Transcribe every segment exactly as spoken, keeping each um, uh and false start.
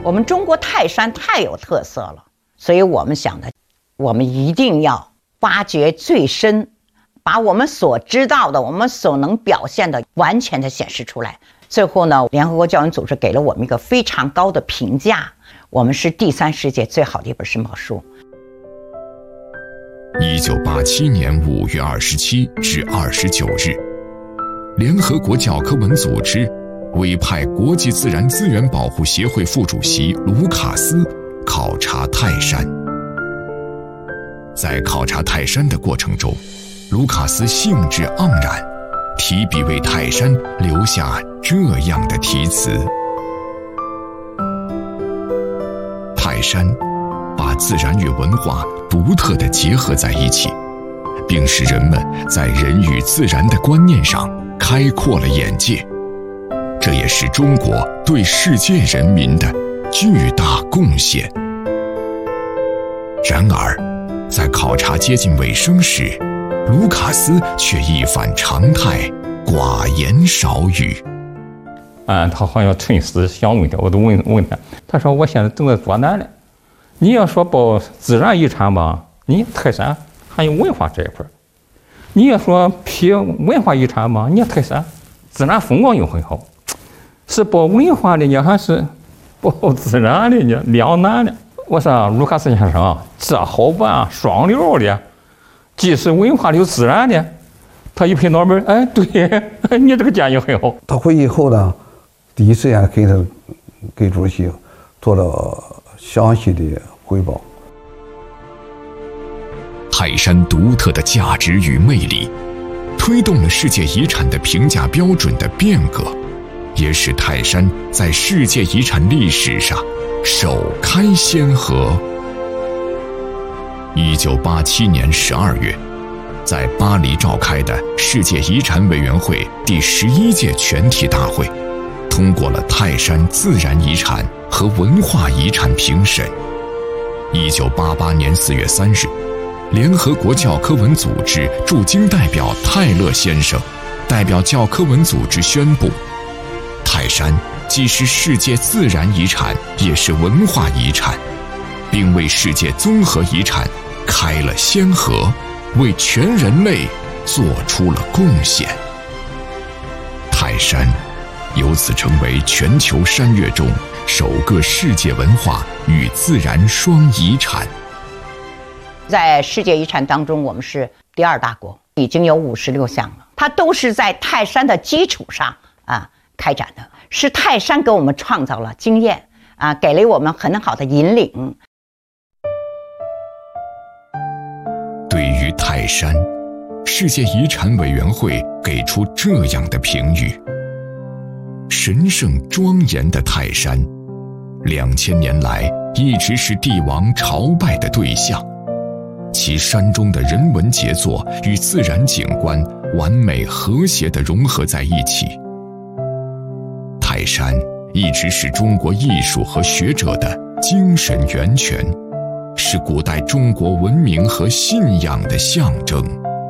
我们中国泰山太有特色了，所以我们想的，我们一定要挖掘最深，把我们所知道的，我们所能表现的完全的显示出来。最后呢，联合国教研组织给了我们一个非常高的评价，我们是第三世界最好的一本申报书。 一九八七年五月二十七至二十九日，联合国教科文组织委派国际自然资源保护协会副主席卢卡斯考察泰山。在考察泰山的过程中，卢卡斯兴致盎然，提笔为泰山留下这样的题词：泰山把自然与文化独特地结合在一起，并使人们在人与自然的观念上开阔了眼界，这也是中国对世界人民的巨大贡献。然而，在考察接近尾声时，卢卡斯却一反常态，寡言少语。 啊，他好像沉思想问题，我都问问他，他说我现在正在做难了。你要说报自然遗产吧，你泰山还有文化这一块；你要说批文化遗产吧，你泰山自然风光又很好。是报文化的呢，还是报自然的呢？两难了。我说卢卡斯先生，这好办，双流的，既是文化的又自然的。他一拍脑门，哎，对，你这个建议很好。 他回去以后呢，第一时间给他给主席做了详细的汇报。 泰山独特的价值与魅力，推动了世界遗产的评价标准的变革，也使泰山在世界遗产历史上首开先河。一九八七年十二月，在巴黎召开的世界遗产委员会第十一届全体大会，通过了泰山自然遗产和文化遗产评审。一九八八年四月三日，联合国教科文组织驻京代表泰勒先生代表教科文组织宣布，泰山既是世界自然遗产，也是文化遗产，并为世界综合遗产开了先河，为全人类做出了贡献。泰山由此成为全球山岳中首个世界文化与自然双遗产。 在世界遗产当中，我们是第二大国，已经有五十六项了，它都是在泰山的基础上啊开展的，是泰山给我们创造了经验啊，给了我们很好的引领。 对于泰山，世界遗产委员会给出这样的评语：神圣庄严的泰山，两千年来一直是帝王朝拜的对象，其山中的人文杰作与自然景观完美和谐地融合在一起。泰山一直是中国艺术和学者的精神源泉，是古代中国文明和信仰的象征。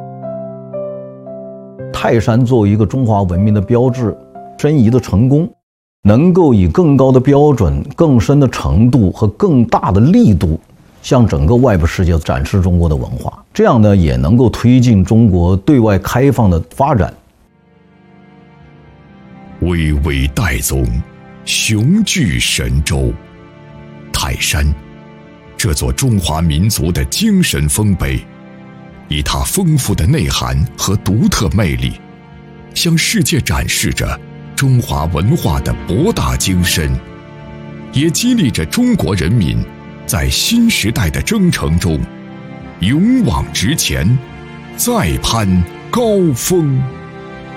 泰山作为一个中华文明的标志，申遗的成功能够以更高的标准、更深的程度和更大的力度向整个外部世界展示中国的文化，这样呢也能够推进中国对外开放的发展。 巍巍岱宗，雄踞神州。泰山，这座中华民族的精神丰碑，以它丰富的内涵和独特魅力，向世界展示着中华文化的博大精深，也激励着中国人民在新时代的征程中勇往直前，再攀高峰。